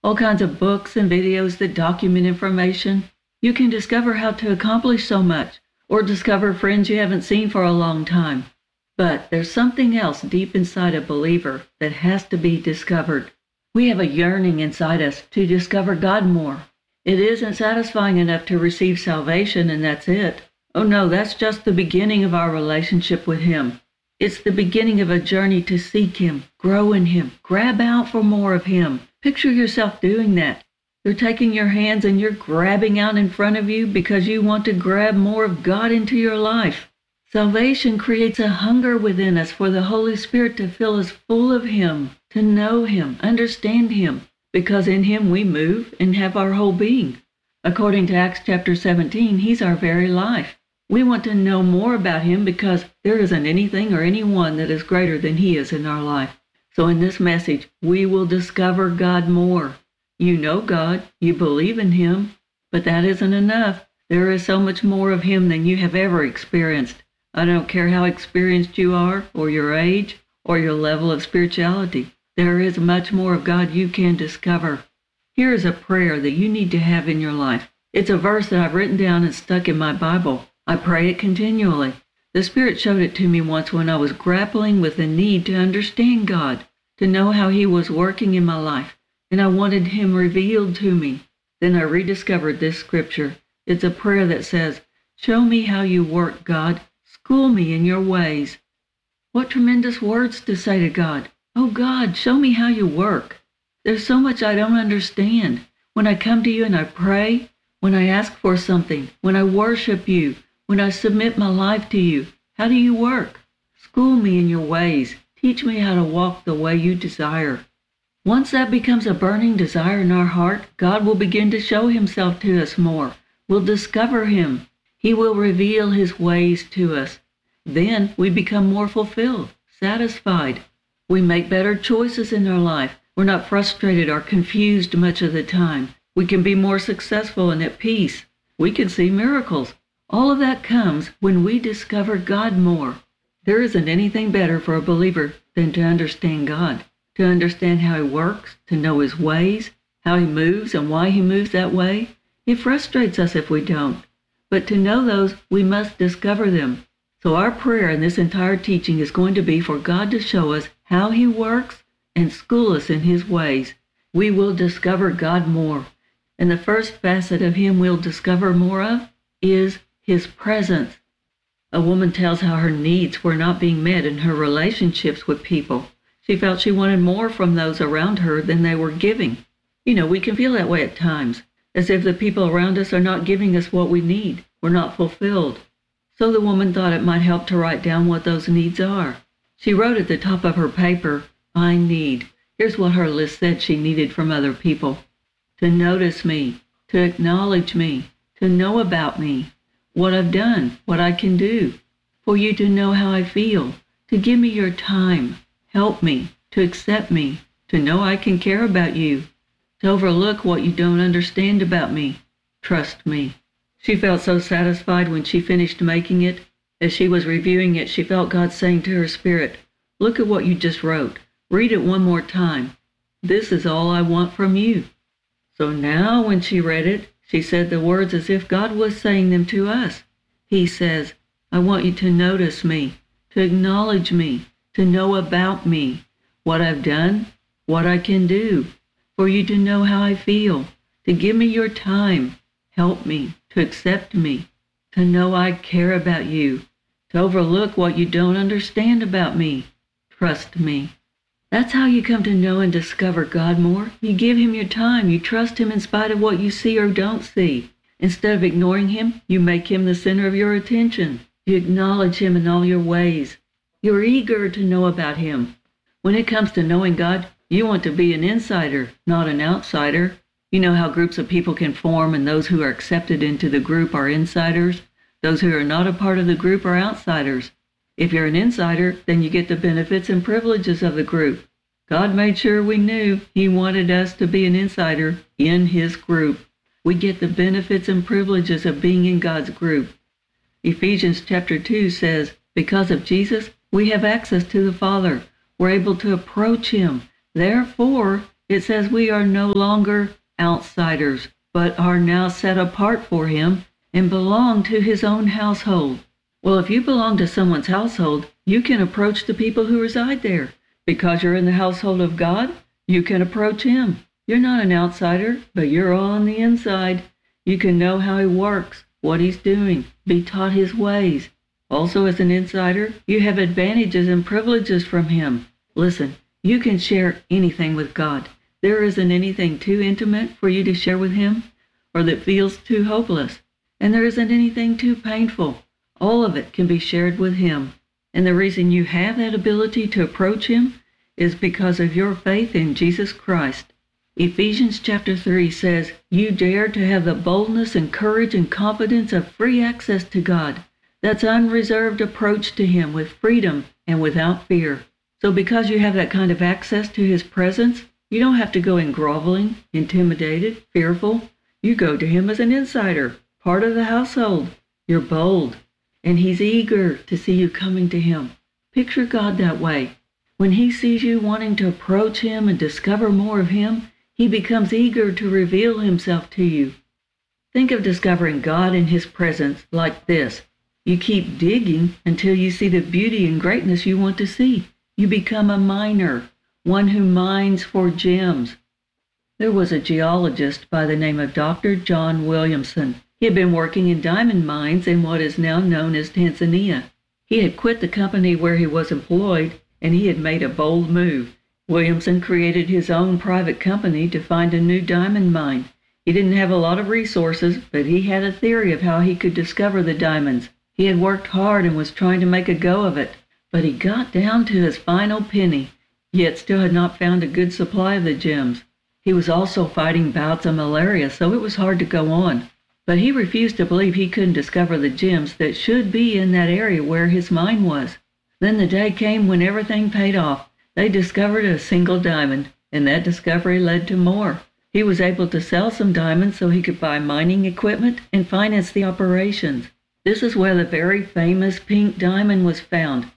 all kinds of books and videos that document information. You can discover how to accomplish so much, or discover friends you haven't seen for a long time. But there's something else deep inside a believer that has to be discovered. We have a yearning inside us to discover God more. It isn't satisfying enough to receive salvation and that's it. Oh no, that's just the beginning of our relationship with Him. It's the beginning of a journey to seek Him, grow in Him, grab out for more of Him. Picture yourself doing that. You're taking your hands and you're grabbing out in front of you because you want to grab more of God into your life. Salvation creates a hunger within us for the Holy Spirit to fill us full of Him, to know Him, understand Him, because in Him we move and have our whole being. According to Acts chapter 17, He's our very life. We want to know more about Him because there isn't anything or anyone that is greater than He is in our life. So in this message, we will discover God more. You know God, you believe in Him, but that isn't enough. There is so much more of Him than you have ever experienced. I don't care how experienced you are, or your age, or your level of spirituality. There is much more of God you can discover. Here is a prayer that you need to have in your life. It's a verse that I've written down and stuck in my Bible. I pray it continually. The Spirit showed it to me once when I was grappling with the need to understand God, to know how He was working in my life, and I wanted Him revealed to me. Then I rediscovered this scripture. It's a prayer that says, "Show me how you work, God. School me in your ways." What tremendous words to say to God. Oh God, show me how you work. There's so much I don't understand. When I come to you and I pray, when I ask for something, when I worship you, when I submit my life to you, how do you work? School me in your ways. Teach me how to walk the way you desire. Once that becomes a burning desire in our heart, God will begin to show Himself to us more. We'll discover Him. He will reveal His ways to us. Then we become more fulfilled, satisfied. We make better choices in our life. We're not frustrated or confused much of the time. We can be more successful and at peace. We can see miracles. All of that comes when we discover God more. There isn't anything better for a believer than to understand God, to understand how He works, to know His ways, how He moves and why He moves that way. It frustrates us if we don't. But to know those, we must discover them. So our prayer in this entire teaching is going to be for God to show us how He works and school us in His ways. We will discover God more. And the first facet of Him we'll discover more of is His presence. A woman tells how her needs were not being met in her relationships with people. She felt she wanted more from those around her than they were giving. You know, we can feel that way at times, as if the people around us are not giving us what we need. We're not fulfilled. So the woman thought it might help to write down what those needs are. She wrote at the top of her paper, "I need." Here's what her list said she needed from other people. To notice me, to acknowledge me, to know about me, what I've done, what I can do, for you to know how I feel, to give me your time, help me, to accept me, to know I can care about you, to overlook what you don't understand about me, trust me. She felt so satisfied when she finished making it. As she was reviewing it, she felt God saying to her spirit, "Look at what you just wrote. Read it one more time. This is all I want from you." So now when she read it, she said the words as if God was saying them to us. He says, "I want you to notice me, to acknowledge me, to know about me, what I've done, what I can do, for you to know how I feel, to give me your time, help me, to accept me, to know I care about you, to overlook what you don't understand about me, trust me." That's how you come to know and discover God more. You give Him your time. You trust Him in spite of what you see or don't see. Instead of ignoring Him, you make Him the center of your attention. You acknowledge Him in all your ways. You're eager to know about Him. When it comes to knowing God, you want to be an insider, not an outsider. You know how groups of people can form, and those who are accepted into the group are insiders. Those who are not a part of the group are outsiders. If you're an insider, then you get the benefits and privileges of the group. God made sure we knew He wanted us to be an insider in His group. We get the benefits and privileges of being in God's group. Ephesians chapter 2 says, because of Jesus, we have access to the Father. We're able to approach Him. Therefore, It says we are no longer outsiders, but are now set apart for him and belong to his own household. Well, if you belong to someone's household, you can approach the people who reside there. Because you're in the household of God, you can approach him. You're not an outsider, but you're on the inside. You can know how he works, what he's doing, be taught his ways. Also, as an insider, you have advantages and privileges from him. Listen, you can share anything with God. There isn't anything too intimate for you to share with him, or that feels too hopeless. And there isn't anything too painful. All of it can be shared with him. And the reason you have that ability to approach him is because of your faith in Jesus Christ. Ephesians chapter 3 says, you dare to have the boldness and courage and confidence of free access to God. That's unreserved approach to him with freedom and without fear. So because you have that kind of access to his presence, you don't have to go in groveling, intimidated, fearful. You go to him as an insider, part of the household. You're bold, and he's eager to see you coming to him. Picture God that way. When he sees you wanting to approach him and discover more of him, he becomes eager to reveal himself to you. Think of discovering God in his presence like this. You keep digging until you see the beauty and greatness you want to see. You become a miner, one who mines for gems. There was a geologist by the name of Dr. John Williamson. He had been working in diamond mines in what is now known as Tanzania. He had quit the company where he was employed, and he had made a bold move. Williamson created his own private company to find a new diamond mine. He didn't have a lot of resources, but he had a theory of how he could discover the diamonds. He had worked hard and was trying to make a go of it, but he got down to his final penny, yet still had not found a good supply of the gems. He was also fighting bouts of malaria, so it was hard to go on. But he refused to believe he couldn't discover the gems that should be in that area where his mine was. Then the day came when everything paid off. They discovered a single diamond, and that discovery led to more. He was able to sell some diamonds so he could buy mining equipment and finance the operations. This is where the very famous pink diamond was found,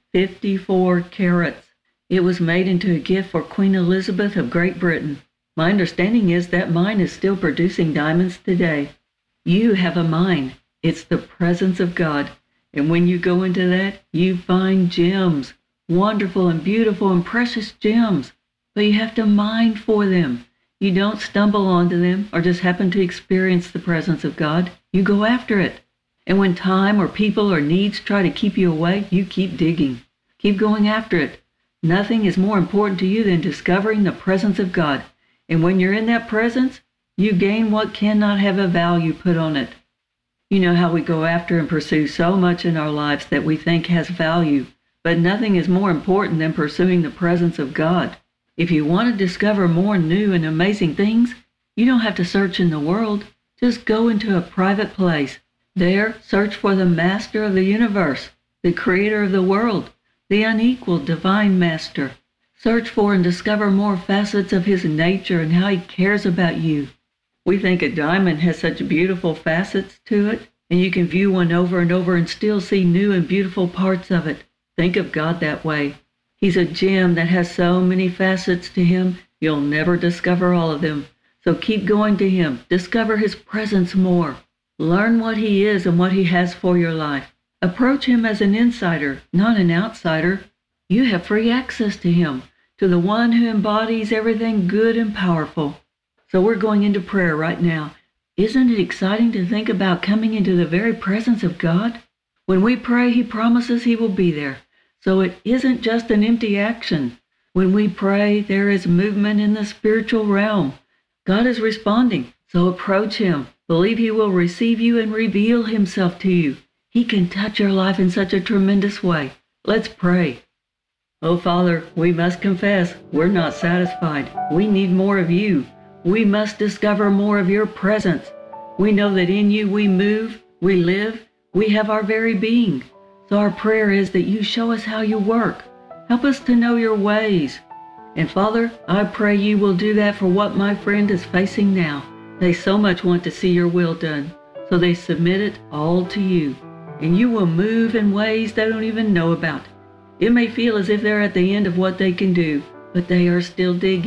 54 carats. It was made into a gift for Queen Elizabeth of Great Britain. My understanding is that mine is still producing diamonds today. You have a mine. It's the presence of God. And when you go into that, you find gems, wonderful and beautiful and precious gems. But you have to mine for them. You don't stumble onto them or just happen to experience the presence of God. You go after it. And when time or people or needs try to keep you away, you keep digging. Keep going after it. Nothing is more important to you than discovering the presence of God. And when you're in that presence, you gain what cannot have a value put on it. You know how we go after and pursue so much in our lives that we think has value, but nothing is more important than pursuing the presence of God. If you want to discover more new and amazing things, you don't have to search in the world. Just go into a private place. There, search for the Master of the universe, the Creator of the world, the unequaled divine Master. Search for and discover more facets of his nature and how he cares about you. We think a diamond has such beautiful facets to it, and you can view one over and over and still see new and beautiful parts of it. Think of God that way. He's a gem that has so many facets to him, you'll never discover all of them. So keep going to him. Discover his presence more. Learn what he is and what he has for your life. Approach him as an insider, not an outsider. You have free access to him, to the one who embodies everything good and powerful. So we're going into prayer right now. Isn't it exciting to think about coming into the very presence of God? When we pray, he promises he will be there. So it isn't just an empty action. When we pray, there is movement in the spiritual realm. God is responding, so approach him. Believe he will receive you and reveal himself to you. He can touch your life in such a tremendous way. Let's pray. Oh, Father, we must confess we're not satisfied. We need more of you. We must discover more of your presence. We know that in you we move, we live, we have our very being. So our prayer is that you show us how you work. Help us to know your ways. And Father, I pray you will do that for what my friend is facing now. They so much want to see your will done, so they submit it all to you. And you will move in ways they don't even know about. It may feel as if they're at the end of what they can do, but they are still digging.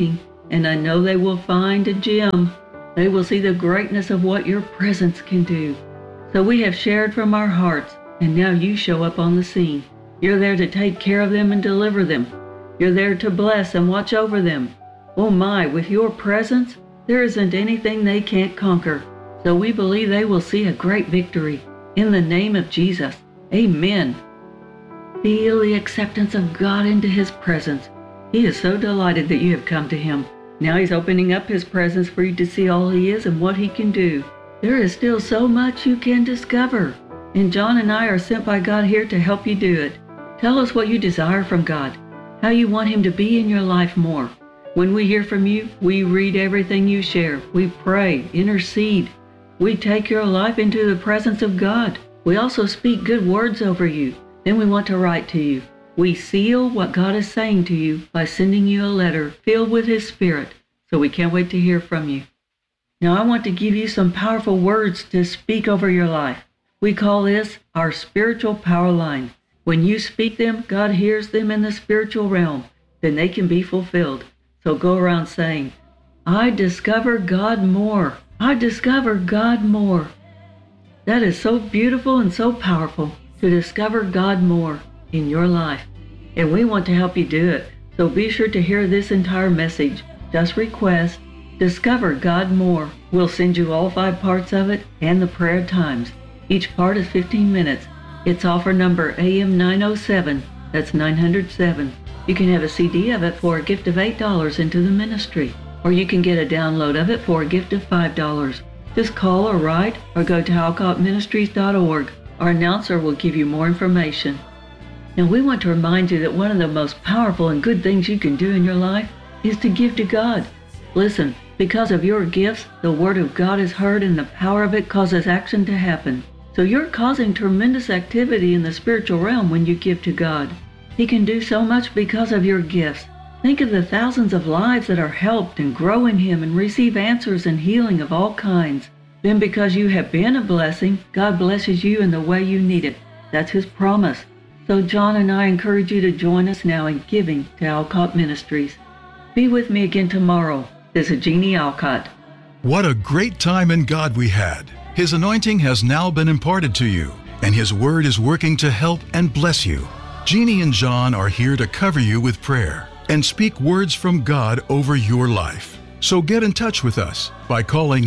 and I know they will find a gem. They will see the greatness of what your presence can do. So we have shared from our hearts, and now you show up on the scene. You're there to take care of them and deliver them. You're there to bless and watch over them. Oh my, with your presence, there isn't anything they can't conquer. So we believe they will see a great victory. In the name of Jesus, amen. Feel the acceptance of God into His presence. He is so delighted that you have come to Him. Now He's opening up His presence for you to see all He is and what He can do. There is still so much you can discover. And John and I are sent by God here to help you do it. Tell us what you desire from God, how you want Him to be in your life more. When we hear from you, we read everything you share. We pray, intercede. We take your life into the presence of God. We also speak good words over you. Then we want to write to you. We seal what God is saying to you by sending you a letter filled with His Spirit. So we can't wait to hear from you. Now I want to give you some powerful words to speak over your life. We call this our spiritual power line. When you speak them, God hears them in the spiritual realm. Then they can be fulfilled. So go around saying, I discover God more. I discover God more. That is so beautiful and so powerful, to discover God more in your life. And we want to help you do it. So be sure to hear this entire message. Just request, Discover God More. We'll send you all 5 parts of it and the prayer times. Each part is 15 minutes. It's offer number AM 907. That's 907. You can have a CD of it for a gift of $8 into the ministry. Or you can get a download of it for a gift of $5. Just call or write or go to alcottministries.org. Our announcer will give you more information. Now we want to remind you that one of the most powerful and good things you can do in your life is to give to God. Listen, because of your gifts, the Word of God is heard and the power of it causes action to happen. So you're causing tremendous activity in the spiritual realm when you give to God. He can do so much because of your gifts. Think of the thousands of lives that are helped and grow in Him and receive answers and healing of all kinds. Then because you have been a blessing, God blesses you in the way you need it. That's His promise. So John and I encourage you to join us now in giving to Alcott Ministries. Be with me again tomorrow. This is Jeannie Alcott. What a great time in God we had. His anointing has now been imparted to you, and His Word is working to help and bless you. Jeannie and John are here to cover you with prayer and speak words from God over your life. So get in touch with us by calling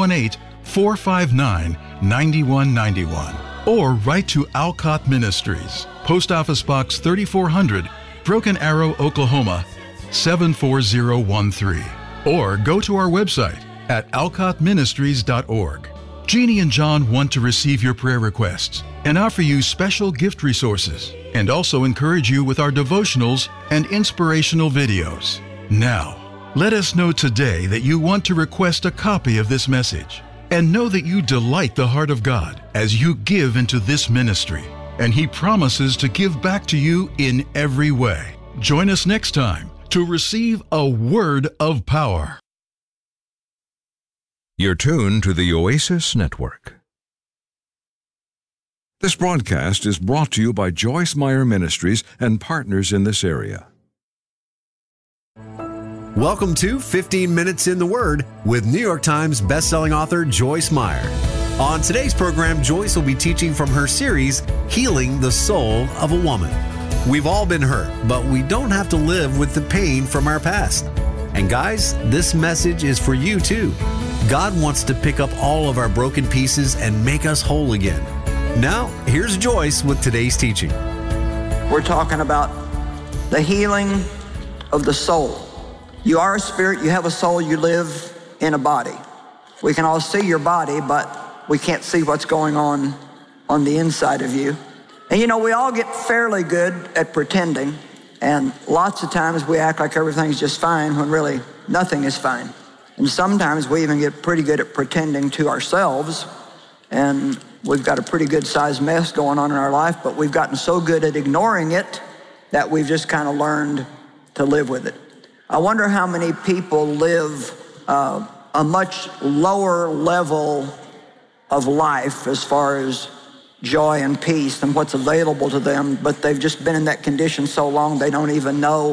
918-459-9191 or write to Alcott Ministries, Post Office Box 3400, Broken Arrow, Oklahoma 74013. Or go to our website at alcottministries.org. Jeannie and John want to receive your prayer requests and offer you special gift resources and also encourage you with our devotionals and inspirational videos. Now, let us know today that you want to request a copy of this message and know that you delight the heart of God as you give into this ministry, and He promises to give back to you in every way. Join us next time to receive a word of power. You're tuned to the Oasis Network. This broadcast is brought to you by Joyce Meyer Ministries and partners in this area. Welcome to 15 Minutes in the Word with New York Times bestselling author Joyce Meyer. On today's program, Joyce will be teaching from her series, Healing the Soul of a Woman. We've all been hurt, but we don't have to live with the pain from our past. And guys, this message is for you too. God wants to pick up all of our broken pieces and make us whole again. Now, here's Joyce with today's teaching. We're talking about the healing of the soul. You are a spirit, you have a soul, you live in a body. We can all see your body, but we can't see what's going on the inside of you. And you know, we all get fairly good at pretending, and lots of times we act like everything's just fine when really nothing is fine. And sometimes we even get pretty good at pretending to ourselves, and we've got a pretty good sized mess going on in our life, but we've gotten so good at ignoring it that we've just kind of learned to live with it. I wonder how many people live a much lower level of life as far as joy and peace and what's available to them, but they've just been in that condition so long they don't even know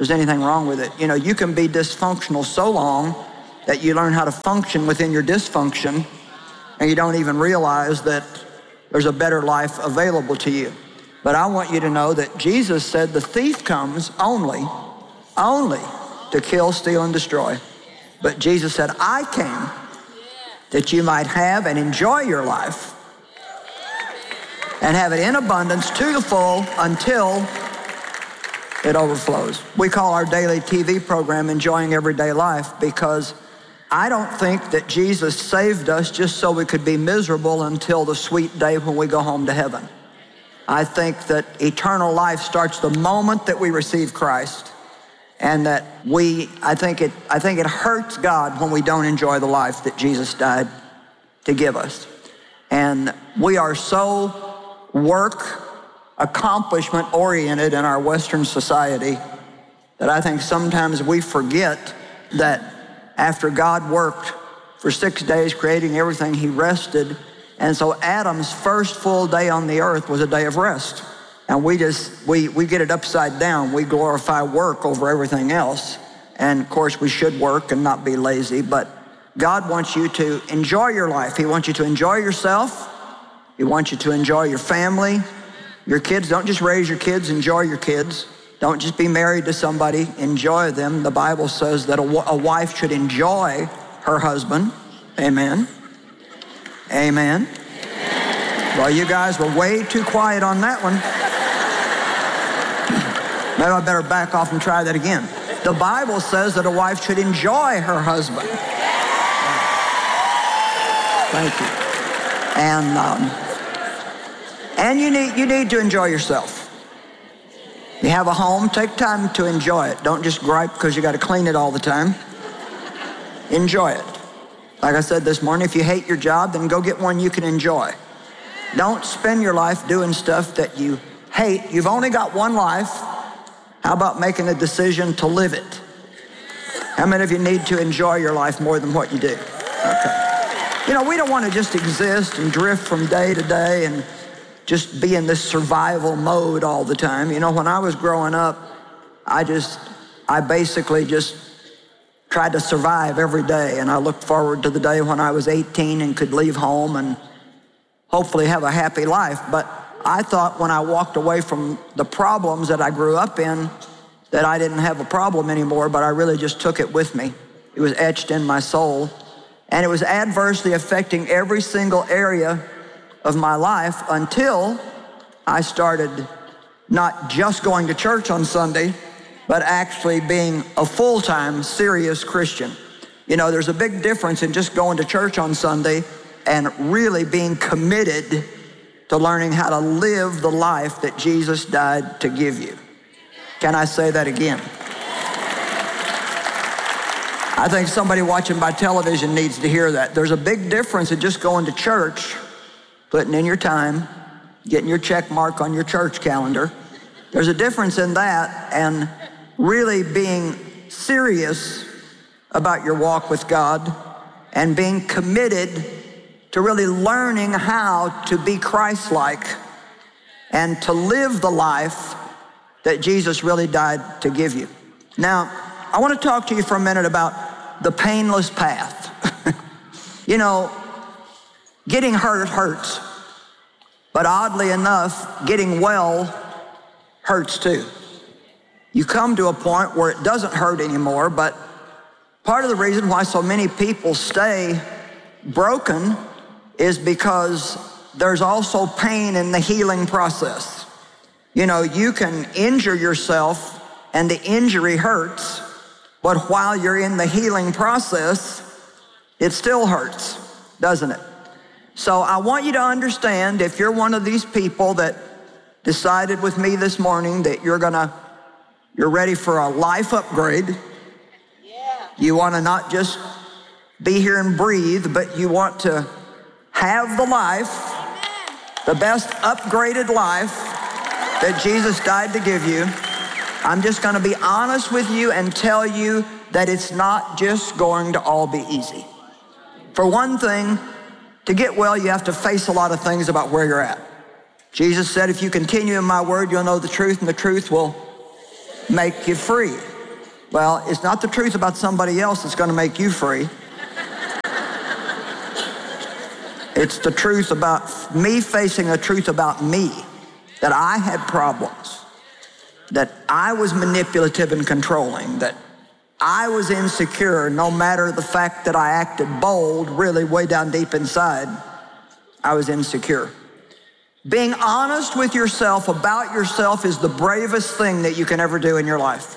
there's anything wrong with it. You know, you can be dysfunctional so long that you learn how to function within your dysfunction, and you don't even realize that there's a better life available to you. But I want you to know that Jesus said the thief comes only to kill, steal, and destroy. But Jesus said, I came that you might have and enjoy your life and have it in abundance to the full until it overflows. We call our daily TV program Enjoying Everyday Life, because I don't think that Jesus saved us just so we could be miserable until the sweet day when we go home to heaven. I think that eternal life starts the moment that we receive Christ, and that I think it hurts God when we don't enjoy the life that Jesus died to give us. And we are so work accomplishment oriented in our Western society that I think sometimes we forget that after God worked for 6 days creating everything, he rested. And so Adam's first full day on the earth was a day of rest. And we get it upside down. We glorify work over everything else. And of course we should work and not be lazy, but God wants you to enjoy your life. He wants you to enjoy yourself. He wants you to enjoy your family, your kids. Don't just raise your kids, enjoy your kids. Don't just be married to somebody, enjoy them. The Bible says that a wife should enjoy her husband. Amen. Amen. Well, you guys were way too quiet on that one. Maybe I better back off and try that again. The Bible says that a wife should enjoy her husband. Thank you. And you need to enjoy yourself. You have a home, take time to enjoy it. Don't just gripe because you got to clean it all the time. Enjoy it. Like I said this morning, if you hate your job, then go get one you can enjoy. Don't spend your life doing stuff that you hate. You've only got one life. How about making a decision to live it? How many of you need to enjoy your life more than what you do? Okay. You know, we don't want to just exist and drift from day to day and just be in this survival mode all the time. You know, when I was growing up, I basically just tried to survive every day, and I looked forward to the day when I was 18 and could leave home and hopefully have a happy life. But I thought when I walked away from the problems that I grew up in that I didn't have a problem anymore, but I really just took it with me. It was etched in my soul, and it was adversely affecting every single area of my life until I started not just going to church on Sunday, but actually being a full-time, serious Christian. You know, there's a big difference in just going to church on Sunday and really being committed to learning how to live the life that Jesus died to give you. Can I say that again? I think somebody watching by television needs to hear that. There's a big difference in just going to church, putting in your time, getting your check mark on your church calendar. There's a difference in that and really being serious about your walk with God and being committed to really learning how to be Christ-like and to live the life that Jesus really died to give you. Now, I want to talk to you for a minute about the painless path. You know, getting hurt hurts, but oddly enough, getting well hurts too. You come to a point where it doesn't hurt anymore, but part of the reason why so many people stay broken is because there's also pain in the healing process. You know, you can injure yourself and the injury hurts, but while you're in the healing process, it still hurts, doesn't it? So I want you to understand, if you're one of these people that decided with me this morning that you're ready for a life upgrade. You want to not just be here and breathe, but you want to have the life, the best upgraded life that Jesus died to give you. I'm just going to be honest with you and tell you that it's not just going to all be easy. For one thing, to get well, you have to face a lot of things about where you're at. Jesus said, if you continue in my word, you'll know the truth, and the truth will make you free. Well, it's not the truth about somebody else that's going to make you free. It's the truth about me facing a truth about me, that I had problems, that I was manipulative and controlling, that I was insecure no matter the fact that I acted bold, really way down deep inside, I was insecure. Being honest with yourself about yourself is the bravest thing that you can ever do in your life.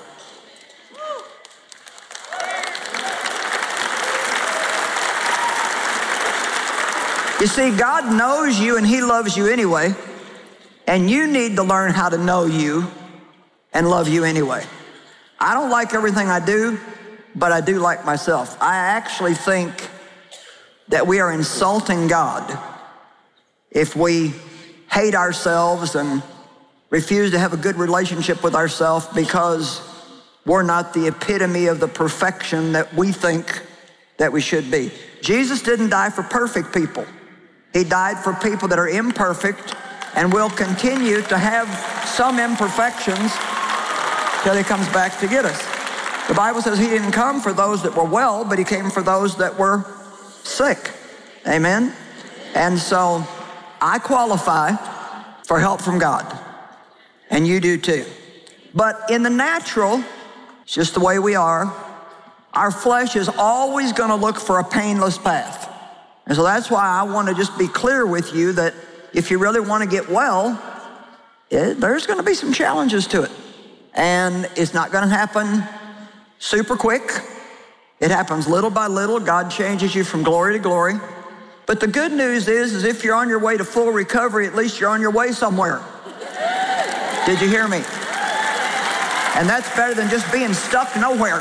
You see, God knows you and He loves you anyway, and you need to learn how to know you and love you anyway. I don't like everything I do, but I do like myself. I actually think that we are insulting God if we hate ourselves and refuse to have a good relationship with ourselves because we're not the epitome of the perfection that we think that we should be. Jesus didn't die for perfect people. He died for people that are imperfect and will continue to have some imperfections till He comes back to get us. The Bible says He didn't come for those that were well, but He came for those that were sick. Amen? And so I qualify for help from God, and you do too. But in the natural, it's just the way we are, our flesh is always going to look for a painless path. And so that's why I want to just be clear with you that if you really want to get well, there's going to be some challenges to it. And it's not going to happen super quick. It happens little by little. God changes you from glory to glory. But the good news is if you're on your way to full recovery, at least you're on your way somewhere. Did you hear me? And that's better than just being stuck nowhere.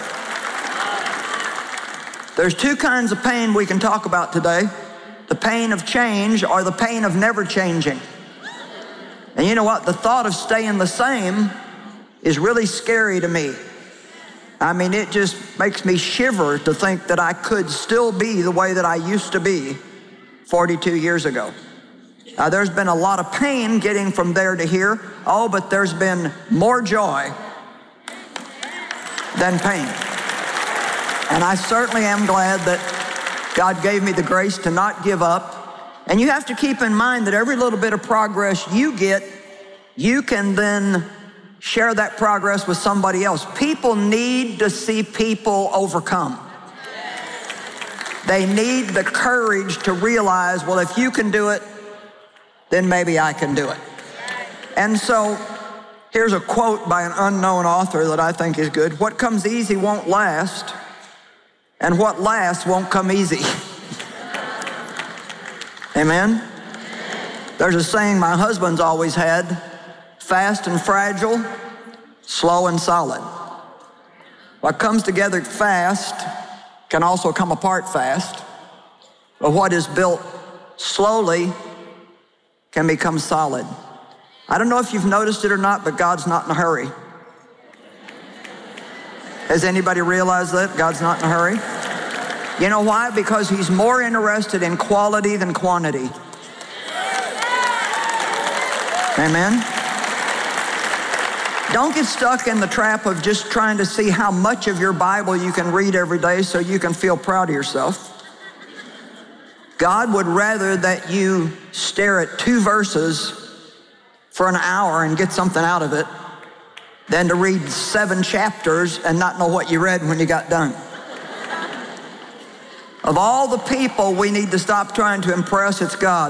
There's two kinds of pain we can talk about today. The pain of change or the pain of never changing. And you know what? The thought of staying the same is really scary to me. I mean, it just makes me shiver to think that I could still be the way that I used to be 42 years ago. There's been a lot of pain getting from there to here. Oh, but there's been more joy than pain. And I certainly am glad that God gave me the grace to not give up. And you have to keep in mind that every little bit of progress you get, you can then share that progress with somebody else. People need to see people overcome. They need the courage to realize, well, if you can do it, then maybe I can do it. And so here's a quote by an unknown author that I think is good. What comes easy won't last, and what lasts won't come easy. Amen? There's a saying my husband's always had, fast and fragile, slow and solid. What comes together fast can also come apart fast, but what is built slowly can become solid. I don't know if you've noticed it or not, but God's not in a hurry. Has anybody realized that? God's not in a hurry. You know why? Because He's more interested in quality than quantity. Amen? Don't get stuck in the trap of just trying to see how much of your Bible you can read every day so you can feel proud of yourself. God would rather that you stare at 2 verses for an hour and get something out of it than to read 7 chapters and not know what you read when you got done. Of all the people we need to stop trying to impress, it's God.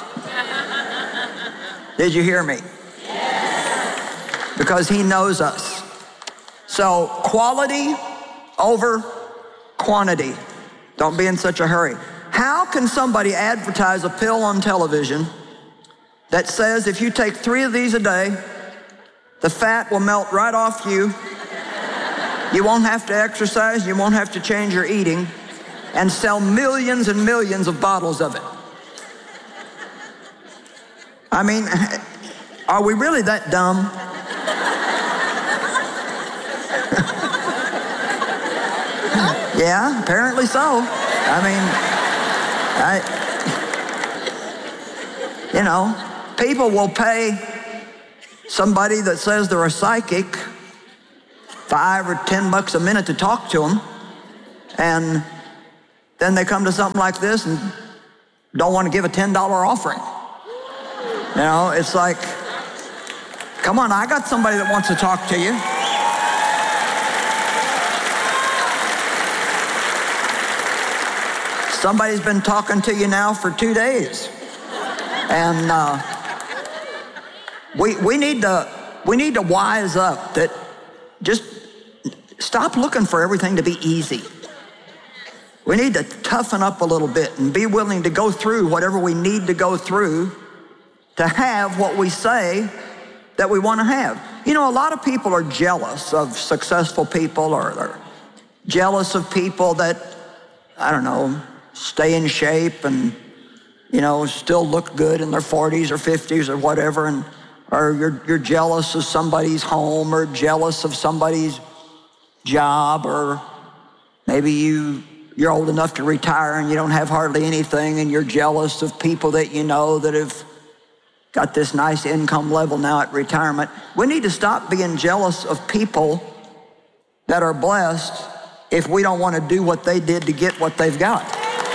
Did you hear me? Yes. Because He knows us. So quality over quantity. Don't be in such a hurry. How can somebody advertise a pill on television that says if you take 3 of these a day, the fat will melt right off you, you won't have to exercise, you won't have to change your eating, and sell millions and millions of bottles of it? I mean, are we really that dumb? Yeah, apparently so. You know, people will pay somebody that says they're a psychic $5 or $10 a minute to talk to them. And then they come to something like this and don't want to give a $10 offering. You know, it's like, come on, I got somebody that wants to talk to you. Somebody's been talking to you now for 2 days. And we need to wise up that just stop looking for everything to be easy. We need to toughen up a little bit and be willing to go through whatever we need to go through to have what we say that we want to have. You know, a lot of people are jealous of successful people, or they're jealous of people that, I don't know, stay in shape and, you know, still look good in their 40s or 50s or whatever, and or you're jealous of somebody's home, or jealous of somebody's job, or maybe you're old enough to retire and you don't have hardly anything, and you're jealous of people that you know that have got this nice income level now at retirement. We need to stop being jealous of people that are blessed if we don't want to do what they did to get what they've got.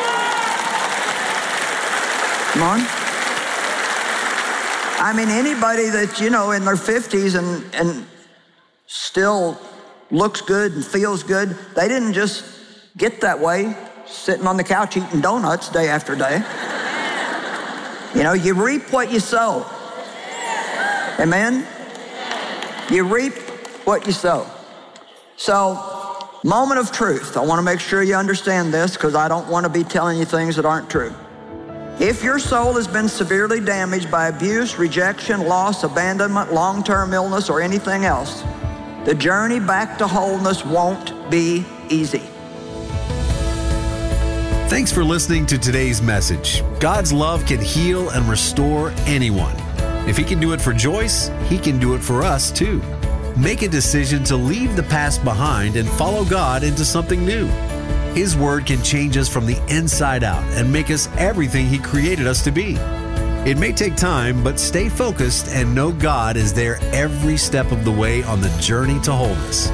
Come on. I mean, anybody that, you know, in their 50s and still looks good and feels good, they didn't just get that way sitting on the couch eating donuts day after day. You know, you reap what you sow. Amen? You reap what you sow. So, moment of truth. I want to make sure you understand this, because I don't want to be telling you things that aren't true. If your soul has been severely damaged by abuse, rejection, loss, abandonment, long-term illness, or anything else, the journey back to wholeness won't be easy. Thanks for listening to today's message. God's love can heal and restore anyone. If He can do it for Joyce, He can do it for us too. Make a decision to leave the past behind and follow God into something new. His Word can change us from the inside out and make us everything He created us to be. It may take time, but stay focused and know God is there every step of the way on the journey to wholeness.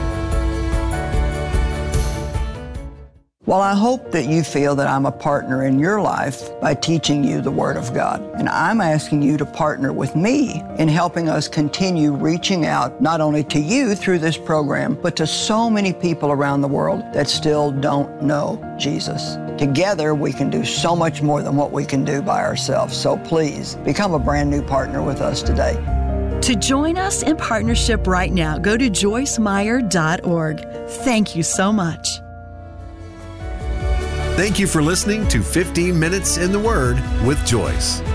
Well, I hope that you feel that I'm a partner in your life by teaching you the Word of God. And I'm asking you to partner with me in helping us continue reaching out not only to you through this program, but to so many people around the world that still don't know Jesus. Together, we can do so much more than what we can do by ourselves. So please, become a brand new partner with us today. To join us in partnership right now, go to joycemeyer.org. Thank you so much. Thank you for listening to 15 Minutes in the Word with Joyce.